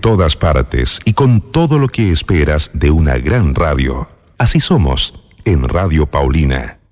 todas partes y con todo lo que esperas de una gran radio. Así somos en Radio Paulina.